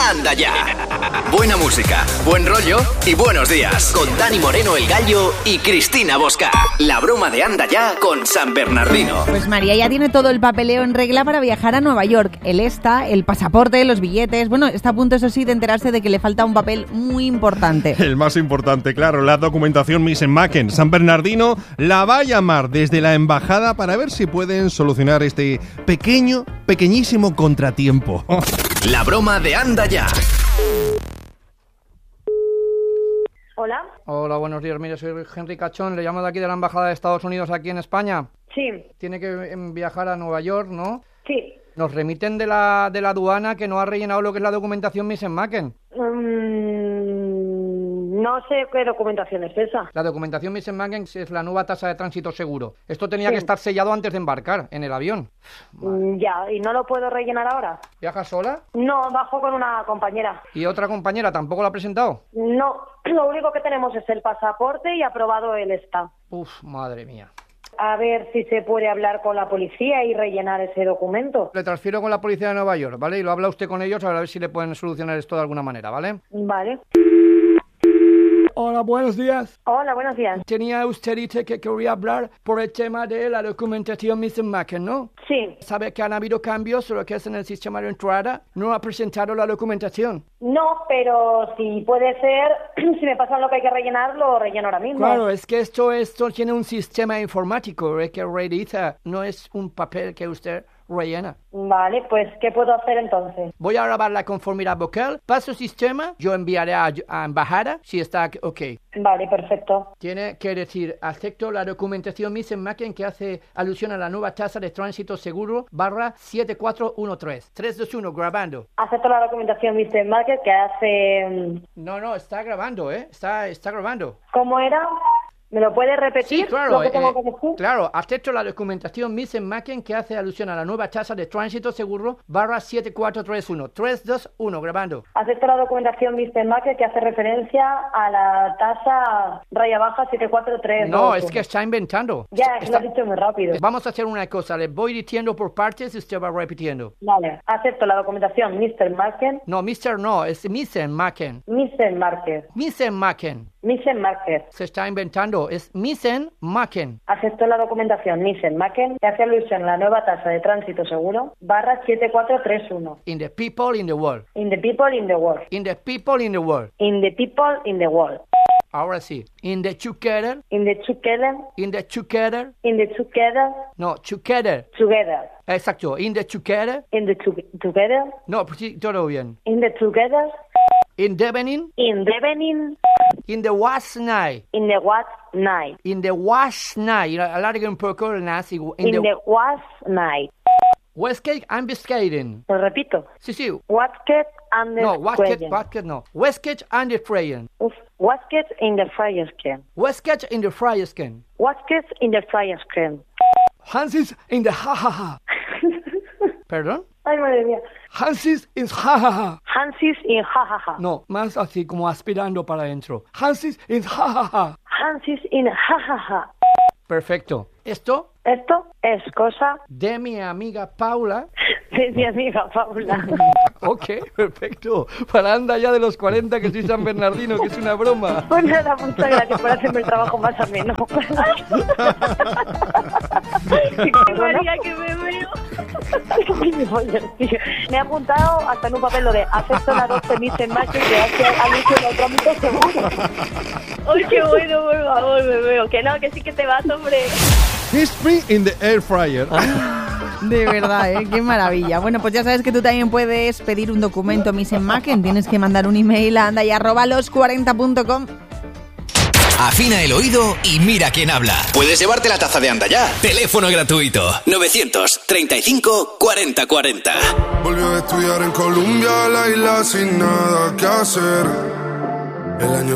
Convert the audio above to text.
Anda Ya. Buena música, buen rollo y buenos días. Con Dani Moreno el Gallo y Cristina Bosca. La broma de Anda Ya con San Bernardino. Pues María ya tiene todo el papeleo en regla para viajar a Nueva York. El pasaporte, los billetes. Bueno, está a punto, eso sí, de enterarse de que le falta un papel muy importante. El más importante, claro, la documentación Misen-Macken. San Bernardino la va a llamar desde la embajada para ver si pueden solucionar este pequeñísimo contratiempo. La broma de Anda Ya. Hola. Hola, buenos días. Mire, soy Henry Cachón, le llamo de aquí de la Embajada de Estados Unidos aquí en España. Sí. Tiene que viajar a Nueva York, ¿no? Sí. Nos remiten de la aduana que no ha rellenado lo que es la documentación Misen-Macken. No sé qué documentación es esa. La documentación Misen-Macken es la nueva tasa de tránsito seguro. Esto tenía que estar sellado antes de embarcar en el avión. Ya, ¿y no lo puedo rellenar ahora? ¿Viajas sola? No, bajo con una compañera. ¿Y otra compañera tampoco la ha presentado? No, lo único que tenemos es el pasaporte y aprobado el está. Uf, madre mía. A ver si se puede hablar con la policía y rellenar ese documento. Le transfiero con la policía de Nueva York, ¿vale? Y lo habla usted con ellos a ver si le pueden solucionar esto de alguna manera, ¿vale? Vale. Hola, buenos días. Hola, buenos días. Tenía usted dicho que quería hablar por el tema de la documentación Misen-Macken, ¿no? Sí. ¿Sabe que han habido cambios en lo que es en el sistema de entrada? ¿No ha presentado la documentación? No, pero si puede ser, si me pasan lo que hay que rellenar, lo relleno ahora mismo. Claro, es que esto tiene un sistema informático que realiza, no es un papel que usted rellena. Vale, pues, ¿qué puedo hacer entonces? Voy a grabar la conformidad vocal, paso sistema, yo enviaré a embajada si está ok. Vale, perfecto. Tiene que decir, acepto la documentación Misen-Macken que hace alusión a la nueva tasa de tránsito seguro /7413. 321, grabando. Acepto la documentación Misen-Macken que hace... No, está grabando, está grabando. ¿Cómo era? ¿Me lo puedes repetir? Sí, claro, ¿Lo que tengo que decir? claro, acepto la documentación Misen-Macken que hace alusión a la nueva tasa de tránsito seguro /7431. 321, grabando. Acepto la documentación Misen-Macken que hace referencia a la tasa /7432. No, es que está inventando. Ya, lo has dicho muy rápido. Vamos a hacer una cosa, le voy diciendo por partes y usted va repitiendo. Vale, acepto la documentación Misen-Macken. No, Mr. no, es Misen-Macken. Misen-Macken. Misen-Macken. Misen-Macken. Se está inventando, es Misen-Macken. Acepto la documentación Misen-Macken que hace alusión a la nueva tasa de tránsito seguro /7431. In the people in the world. In the people in the world. In the people in the world. In the people in the world. Ahora sí. In the together. In the together. In the together. In the together. No, together. Together. Exacto. In the together. In the together. No, pues sí, todo bien. In the together. In the evening. In the evening. In the was night. In the what night. In the was night. Alargue un poco el nazi. In the was night. Westgate and Biscayne. Lo repito. Sí. Wasket and the No, Westgate no. Westgate and the Freyen. Wasket in the fryer skin. Westgate in the fryer skin. Wasket in the fryer skin. Hansis in the ha-ha-ha. ¿Perdón? Ay, madre mía. Hansis is ha-ha-ha. Hansis in jajaja. No, más así como aspirando para adentro. Hansis is ha-ha-ha. Hansis in jajaja. Perfecto. Esto es cosa de mi amiga Paula. de mi amiga Paula. Ok, perfecto. Para Anda Ya de los 40, que soy San Bernardino, que es una broma. Pues nada, muchas gracias por hacerme el trabajo más ameno. María, que me veo. Me he apuntado hasta en un papel lo de acepto la 12 Misen-Macken que hace alusión al trámite seguro. Ay, qué bueno, por favor, me veo. Que no, que sí que te vas, hombre. History in the air fryer. De verdad, qué maravilla. Bueno, pues ya sabes que tú también puedes pedir un documento Misen-Macken. Tienes que mandar un email a andaya@los40.com. Afina el oído y mira quién habla. Puedes llevarte la taza de Anda Ya. Teléfono gratuito 935 40 40. Volvió a estudiar en Colombia, la isla sin nada que hacer. El año